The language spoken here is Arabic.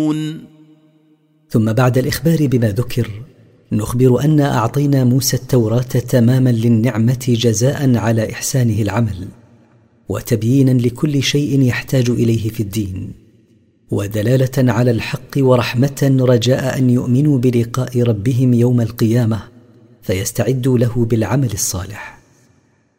ثم بعد الإخبار بما ذكر نخبر أن أعطينا موسى التوراة تماما للنعمة جزاء على إحسانه العمل، وتبيينا لكل شيء يحتاج إليه في الدين، ودلالة على الحق ورحمة رجاء أن يؤمنوا بلقاء ربهم يوم القيامة فيستعدوا له بالعمل الصالح.